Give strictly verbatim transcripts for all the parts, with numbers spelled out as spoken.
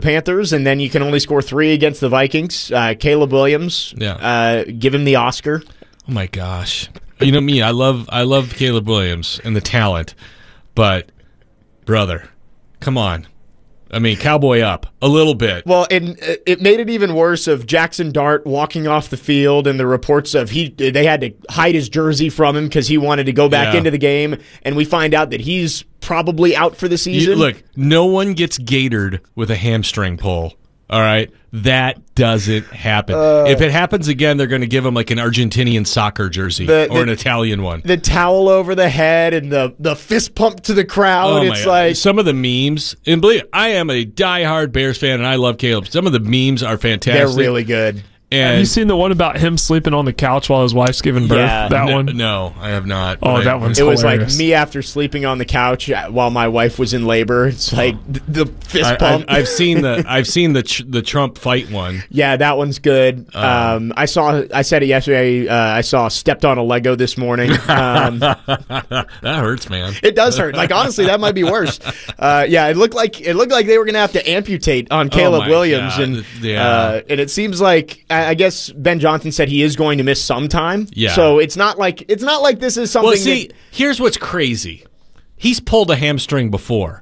Panthers, and then you can only score three against the Vikings. Uh, Caleb Williams, Yeah. uh, give him the Oscar. Oh my gosh. You know me, I love I love Caleb Williams and the talent, but brother, come on. I mean, cowboy up a little bit. Well, and it made it even worse of Jackson Dart walking off the field, and the reports of he they had to hide his jersey from him because he wanted to go back Yeah. into the game, and we find out that he's probably out for the You- season. look, no one gets gatored with a hamstring pull. All right? That doesn't happen. Uh, if it happens again, they're going to give him like an Argentinian soccer jersey The- or the- an Italian one. the towel over the head and the, the fist pump to the crowd. Oh my it's God. like Some of the memes, and believe it, I am a diehard Bears fan, and I love Caleb. Some of the memes are fantastic. they're really good. And Have you seen the one about him sleeping on the couch while his wife's giving birth? Yeah. that no, one? No, I have not. Oh, but that I- one's It was like hilarious. me after sleeping on the couch while my wife was in labor. It's like th- the fist I, pump. I've, I've seen the I've seen the tr- the Trump fight one. Yeah, that one's good. Um, I saw. I said it yesterday. Uh, I saw stepped on a Lego this morning. Um, That hurts, man. it does hurt. Like honestly, that might be worse. Uh, yeah, it looked like it looked like they were going to have to amputate on Caleb my Williams, God. and Yeah. uh, and it seems like I I guess Ben Johnson said he is going to miss some time. Yeah. So it's not like it's not like this is something. Well, see, that, here's what's crazy. He's pulled a hamstring before.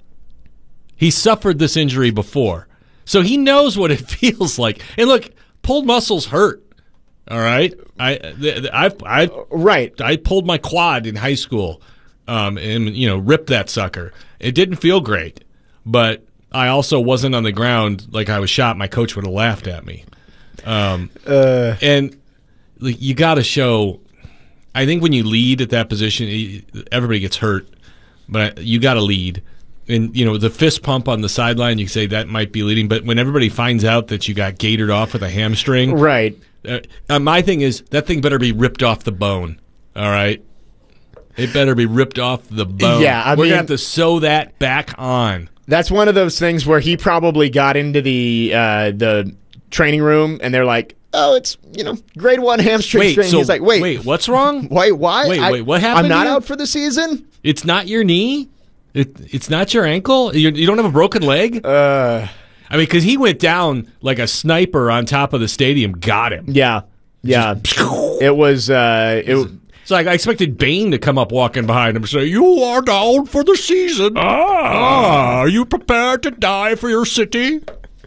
He suffered this injury before. So he knows what it feels like. And look, pulled muscles hurt. All right? I th- th- I've I right. I pulled my quad in high school. Um and you know, ripped that sucker. It didn't feel great. But I also wasn't on the ground like I was shot. My coach would have laughed at me. Um Uh, and like, you got to show. I think when you lead at that position, y- everybody gets hurt, but you got to lead. And you know the fist pump on the sideline, you say that might be leading, but when everybody finds out that you got gatored off with a hamstring, right. uh, uh, my thing is that thing better be ripped off the bone. All right, it better be ripped off the bone. Yeah, I we're mean- gonna have to sew that back on. That's one of those things where he probably got into the uh, the training room and they're like, "Oh, it's you know grade one hamstring Wait, strain." so He's like, "Wait, wait, what's wrong? wait, why? Wait, I- wait, what happened I'm not here? out for the season." It's not your knee. It, it's not your ankle. You, you don't have a broken leg. Uh, I mean, because he went down like a sniper on top of the stadium, got him. yeah, yeah. It was. Uh, it, It's like I expected Bane to come up walking behind him and say, "You are down for the season. Ah, are you prepared to die for your city?"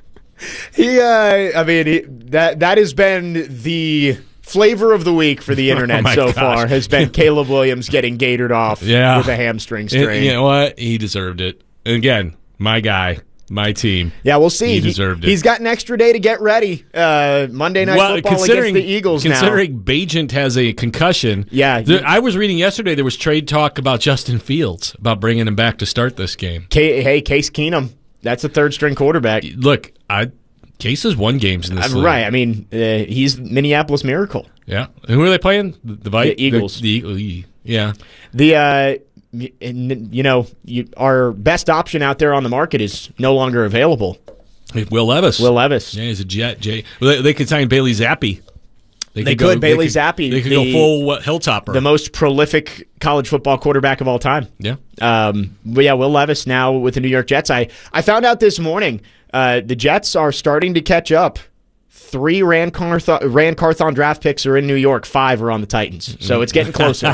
he. Uh, I mean, he, that that has been the flavor of the week for the internet Oh my so gosh. far. Has been Caleb Williams getting gatored off Yeah. with a hamstring And strain. you know what? He deserved it. And again, my guy, my team. Yeah, we'll see. He deserved it. He's got an extra day to get ready. Uh, Monday Night Well, Football considering against the Eagles now. considering Bajent has a concussion, Yeah, there- you- I was reading yesterday there was trade talk about Justin Fields about bringing him back to start this game. K- hey, Case Keenum. That's a third string quarterback. Look, I Case has won games in this Uh, league. right. I mean, uh, he's Minneapolis Miracle. Yeah. Who are they playing? The, the, Vi- The Eagles. The, the Eagle- yeah. The uh, y- and, you know you, our best option out there on the market is no longer available. Will Levis. Will Levis. Yeah, he's a Jet. Jay. Well, they, they could sign Bailey Zappi. They could, Bailey they Zappi, They could the- go full uh, Hilltopper. The most prolific college football quarterback of all time. yeah. Um, but yeah, Will Levis now with the New York Jets. I, I found out this morning uh, the Jets are starting to catch up. Three Rand, Carth- Rand Carthon draft picks are in New York. Five are on the Titans. So it's getting closer.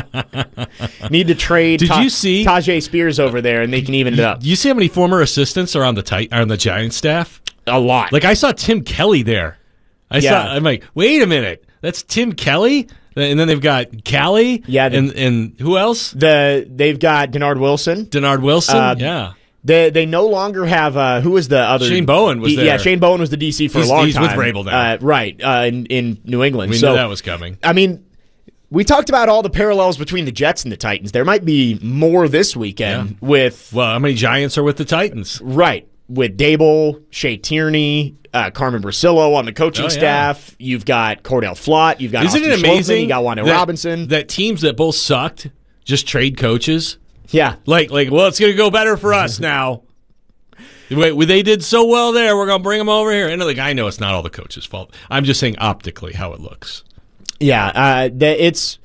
Need to trade Did Ta- you see- Tajay Spears over there, and they can even it up. You see how many former assistants are on the tit- are on the Giants staff? A lot. Like I saw Tim Kelly there. I Yeah. saw. I'm like, wait a minute, that's Tim Kelly. And then they've got Callie. Yeah, the- and and who else? the They've got Denard Wilson. Denard Wilson. Uh, yeah. They they no longer have uh, who was the other Shane Bowen was D- there. Yeah, Shane Bowen was the D C for He's- a long he's with time. Vrabel now. Uh, right uh, in in New England. We so knew that was coming. I mean, we talked about all the parallels between the Jets and the Titans. There might be more this weekend Yeah. with Well, how many Giants are with the Titans? right with Dable, Shea Tierney, uh, Carmen Brasillo on the coaching Oh, yeah. staff. You've got Cordell Flott. You've got Isn't Austin it Schlossman, amazing? You got Wanda that, Robinson. That teams that both sucked just trade coaches. yeah, Like, like, well, it's going to go better for us now. Wait, they did so well there. We're going to bring them over here. And like, I know it's not all the coach's fault. I'm just saying optically how it looks. yeah. Uh, the, it's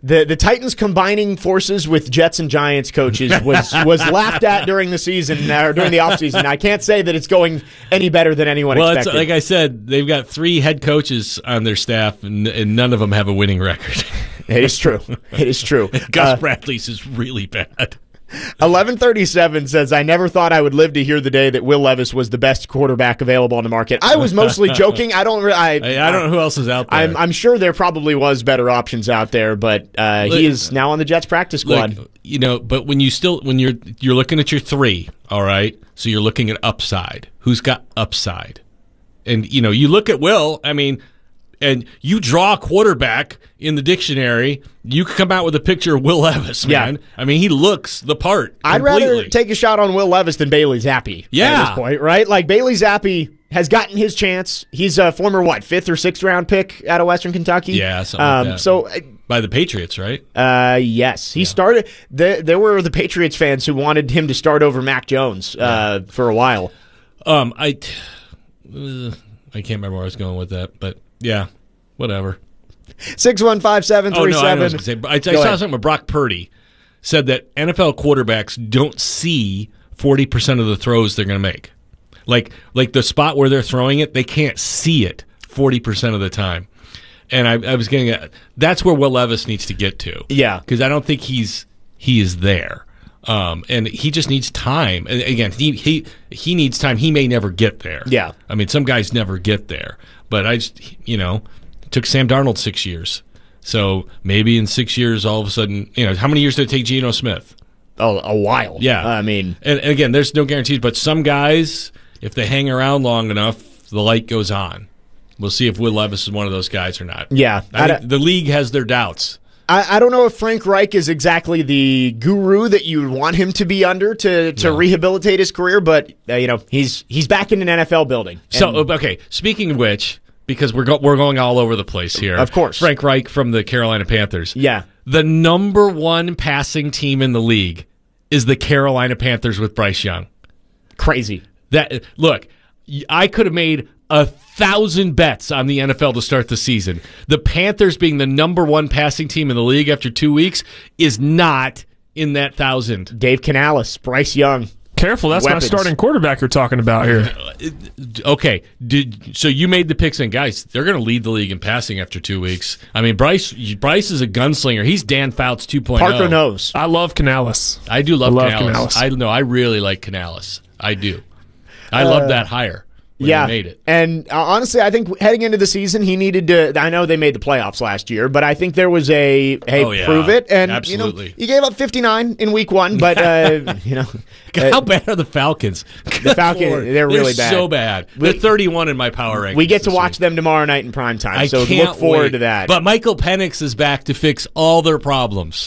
The the Titans combining forces with Jets and Giants coaches was was laughed at during the season or during the offseason. I can't say that it's going any better than anyone well, expected. Well, like I said, they've got three head coaches on their staff, and, and none of them have a winning record. It is true. It is true. Gus Uh, Bradley's is really bad. eleven thirty-seven says, I never thought I would live to hear the day that Will Levis was the best quarterback available on the market. I was mostly joking. I don't. Re- I, I, I don't know who else is out there. I'm, I'm sure there probably was better options out there, but uh, Look, he is now on the Jets practice squad. Look, you know, but when you still when you're you're looking at your three, all right. So you're looking at upside. Who's got upside? And you know, you look at Will. I mean, and you draw a quarterback in the dictionary, you could come out with a picture of Will Levis, man. Yeah. I mean, he looks the part completely. I'd rather take a shot on Will Levis than Bailey Zappi yeah. at this point, right? Like, Bailey Zappi has gotten his chance. He's a former, what, fifth or sixth round pick out of Western Kentucky? Yeah, something um, like that. So, by the Patriots, right? Uh, yes. He yeah. started the, – there were the Patriots fans who wanted him to start over Mac Jones uh, yeah. for a while. Um, I, uh, I can't remember where I was going with that, but, yeah, whatever. six one five, seven three seven. Oh, no, I, know what I, was gonna say. I, I saw something with Brock Purdy said that N F L quarterbacks don't see forty percent of the throws they're going to make. Like like the spot where they're throwing it, they can't see it forty percent of the time. And I, I was getting at, that's where Will Levis needs to get to. Yeah. Because I don't think he's he is there. Um, and he just needs time. And again, he, he he needs time. He may never get there. Yeah. I mean, some guys never get there. But I just, you know, it took Sam Darnold six years. So maybe in six years, all of a sudden, you know, how many years did it take Geno Smith? Oh, a while. Yeah. I mean. And, and again, there's no guarantees. But some guys, if they hang around long enough, the light goes on. We'll see if Will Levis is one of those guys or not. Yeah. I think the league has their doubts. I, I don't know if Frank Reich is exactly the guru that you would want him to be under to, to no. rehabilitate his career, but uh, you know he's he's back in an N F L building. So okay, speaking of which, because we're go- we're going all over the place here. Of course, Frank Reich from the Carolina Panthers. Yeah, the number one passing team in the league is the Carolina Panthers with Bryce Young. Crazy. That look, I could have made a thousand bets on the N F L to start the season. The Panthers being the number one passing team in the league after two weeks is not in that thousand. Dave Canales, Bryce Young. Careful, that's Weapons. my starting quarterback you're talking about here. Okay, did so you made the picks, and guys, they're going to lead the league in passing after two weeks. I mean, Bryce Bryce is a gunslinger. He's Dan Fouts two point oh. Parker knows. I love Canales. I do love, I love Canales. Canales. I know. I really like Canales. I do. I uh, love that hire. When yeah, he made it. And uh, honestly, I think heading into the season, he needed to. I know they made the playoffs last year, but I think there was a hey, oh, yeah. prove it. And absolutely, you know, he gave up fifty-nine in week one, but uh, you know, how uh, bad are the Falcons? The Falcons, they're really they're bad. So bad. They're thirty-one in my power rankings. We get to watch week. them tomorrow night in primetime, I so can't look forward wait. to that. But Michael Penix is back to fix all their problems.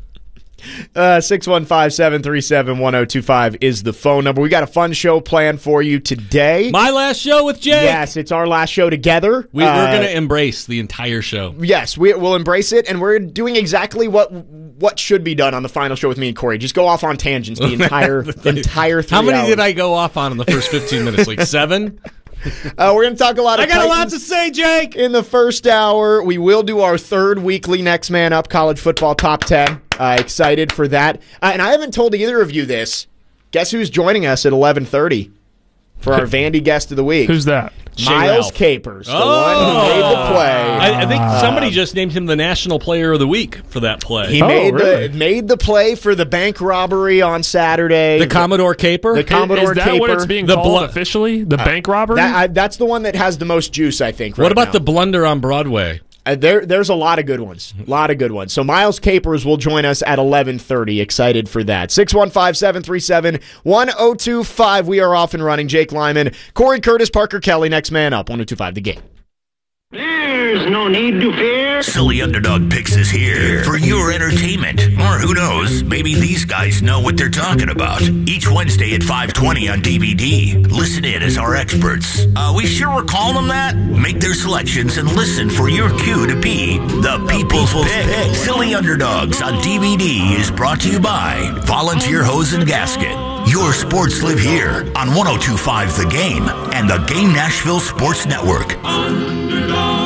Uh, six one five, seven three seven, one oh two five is the phone number. We got a fun show planned for you today. My last show with Jay. Yes, it's our last show together. We, uh, we're going to embrace the entire show. Yes, we, we'll embrace it, and we're doing exactly what what should be done on the final show with me and Corey. Just go off on tangents the entire entire three How many hours. did I go off on in the first fifteen minutes? Like seven? Uh, we're going to talk a lot of I got Titans a lot to say, Jake. In the first hour, we will do our third weekly Next Man Up college football top ten. Uh, excited for that. Uh, and I haven't told either of you this. Guess who's joining us at eleven thirty for our Vandy guest of the week? Who's that? Miles Capers, the oh. one who made the play. I, I think somebody uh, just named him the National Player of the Week for that play. He oh, made really? the made the play for the bank robbery on Saturday. The Commodore Caper? The Commodore Is, is that Caper. what it's being the called bl- officially? The uh, bank robbery? That, I, that's the one that has the most juice, I think. Right what about now. the blunder on Broadway? Uh, there, there's a lot of good ones. A lot of good ones. So Miles Capers will join us at eleven thirty. Excited for that. six one five, seven three seven, one oh two five. We are off and running. Jake Lyman, Corey Curtis, Parker Kelly. Next man up. one oh two five The Game. There's no need to fear. Silly Underdog Picks is here for your entertainment. Or who knows, maybe these guys know what they're talking about. Each Wednesday at five twenty on D V D. Listen in as our experts. Uh, we sure we're calling them that? Make their selections and listen for your cue to be the People's Pick. Silly Underdogs on D V D is brought to you by Volunteer Hose and Gasket. Your sports live here on one oh two five The Game and the Game Nashville Sports Network.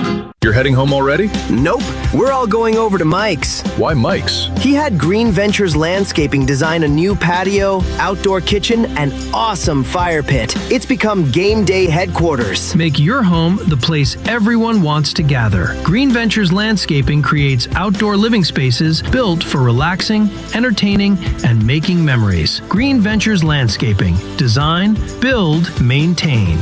You're heading home already? Nope. We're all going over to Mike's. Why Mike's? He had Green Ventures Landscaping design a new patio, outdoor kitchen, and awesome fire pit. It's become game day headquarters. Make your home the place everyone wants to gather. Green Ventures Landscaping creates outdoor living spaces built for relaxing, entertaining, and making memories. Green Ventures Landscaping. Design, build, maintain.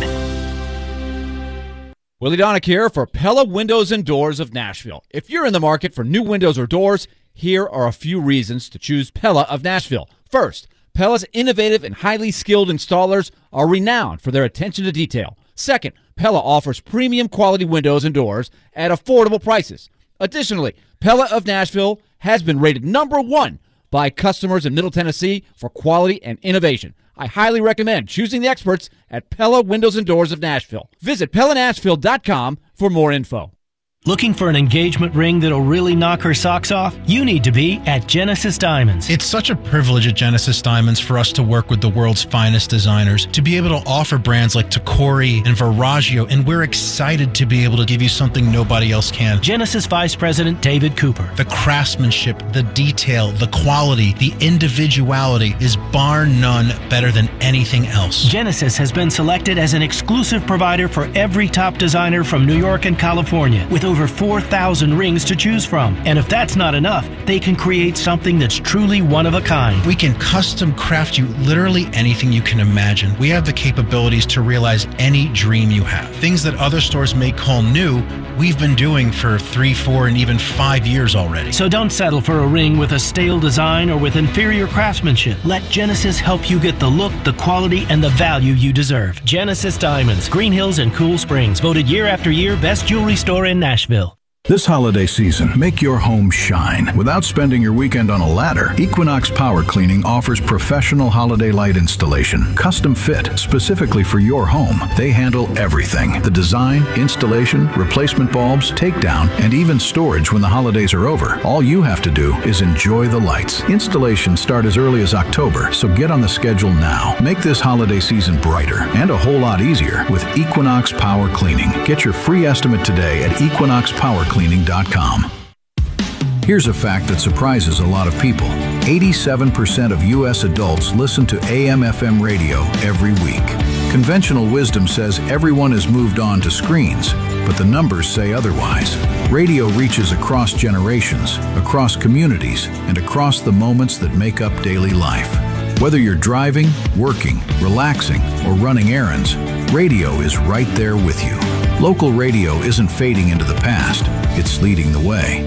Willie Donick here for Pella Windows and Doors of Nashville. If you're in the market for new windows or doors, here are a few reasons to choose Pella of Nashville. First, Pella's innovative and highly skilled installers are renowned for their attention to detail. Second, Pella offers premium quality windows and doors at affordable prices. Additionally, Pella of Nashville has been rated number one by customers in Middle Tennessee for quality and innovation. I highly recommend choosing the experts at Pella Windows and Doors of Nashville. Visit Pella Nashville dot com for more info. Looking for an engagement ring that'll really knock her socks off? You need to be at Genesis Diamonds. It's such a privilege at Genesis Diamonds for us to work with the world's finest designers, to be able to offer brands like Tacori and Verragio, and we're excited to be able to give you something nobody else can. Genesis Vice President David Cooper. The craftsmanship, the detail, the quality, the individuality is bar none better than anything else. Genesis has been selected as an exclusive provider for every top designer from New York and California, with over over four thousand rings to choose from. And if that's not enough, they can create something that's truly one of a kind. We can custom craft you literally anything you can imagine. We have the capabilities to realize any dream you have. Things that other stores may call new, we've been doing for three, four, and even five years already. So don't settle for a ring with a stale design or with inferior craftsmanship. Let Genesis help you get the look, the quality, and the value you deserve. Genesis Diamonds, Green Hills and Cool Springs, voted year after year best jewelry store in Nashville. This holiday season, make your home shine. Without spending your weekend on a ladder, Equinox Power Cleaning offers professional holiday light installation, custom fit, specifically for your home. They handle everything: the design, installation, replacement bulbs, takedown, and even storage when the holidays are over. All you have to do is enjoy the lights. Installations start as early as October, so get on the schedule now. Make this holiday season brighter and a whole lot easier with Equinox Power Cleaning. Get your free estimate today at equinox power cleaning dot com. Here's a fact that surprises a lot of people. eighty-seven percent of U S adults listen to A M F M radio every week. Conventional wisdom says everyone has moved on to screens, but the numbers say otherwise. Radio reaches across generations, across communities, and across the moments that make up daily life. Whether you're driving, working, relaxing, or running errands, radio is right there with you. Local radio isn't fading into the past, it's leading the way.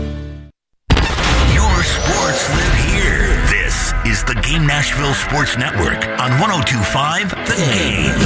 Your sports live here. This is the Game Nashville Sports Network on one oh two point five The Game.